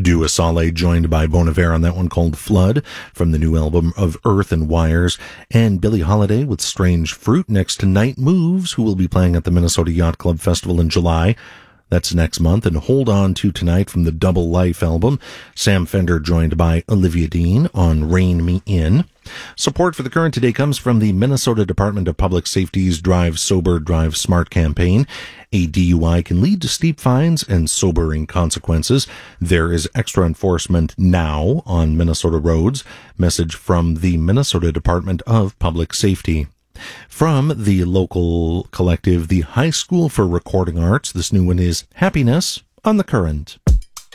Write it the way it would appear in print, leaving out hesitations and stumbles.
Dua Saleh joined by Bon Iver on that one called Flood from the new album of Earth and Wires. And Billie Holiday with Strange Fruit next to Night Moves, who will be playing at the Minnesota Yacht Club Festival in July. That's next month. And Hold On to Tonight from the Double Life album. Sam Fender joined by Olivia Dean on Rein Me In. Support for The Current today comes from the Minnesota Department of Public Safety's Drive Sober, Drive Smart campaign. A DUI can lead to steep fines and sobering consequences. There is extra enforcement now on Minnesota roads. Message from the Minnesota Department of Public Safety. From the local collective, the High School for Recording Arts, this new one is Happiness on The Current.